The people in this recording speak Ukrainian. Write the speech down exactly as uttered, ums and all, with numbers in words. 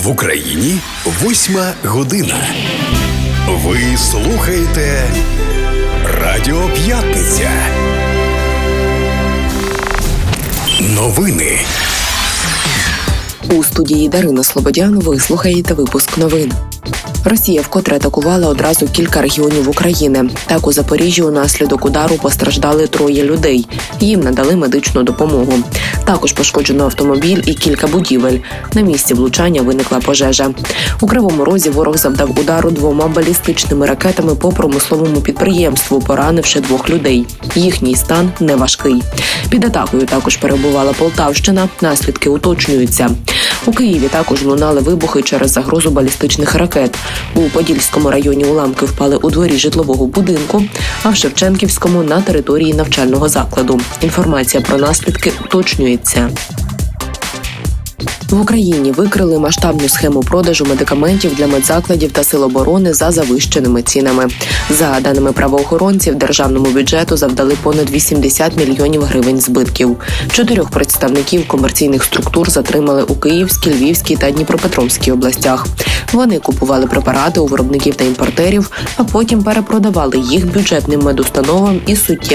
В Україні восьма година. Ви слухаєте Радіо П'ятниця. Новини. У студії Дарина Слободян ви слухаєте випуск новин. Росія вкотре атакувала одразу кілька регіонів України. Так, у Запоріжжі унаслідок удару постраждали троє людей. Їм надали медичну допомогу. Також пошкоджено автомобіль і кілька будівель. На місці влучання виникла пожежа. У Кривому Розі ворог завдав удару двома балістичними ракетами по промисловому підприємству, поранивши двох людей. Їхній стан неважкий. Під атакою також перебувала Полтавщина. Наслідки уточнюються. У Києві також лунали вибухи через загрозу балістичних ракет. У Подільському районі уламки впали у дворі житлового будинку, а в Шевченківському – на території навчального закладу. Інформація про наслідки уточнюється. В Україні викрили масштабну схему продажу медикаментів для медзакладів та сил оборони за завищеними цінами. За даними правоохоронців, державному бюджету завдали понад вісімдесят мільйонів гривень збитків. Чотирьох представників комерційних структур затримали у Київській, Львівській та Дніпропетровській областях. Вони купували препарати у виробників та імпортерів, а потім перепродавали їх бюджетним медустановам і суттєво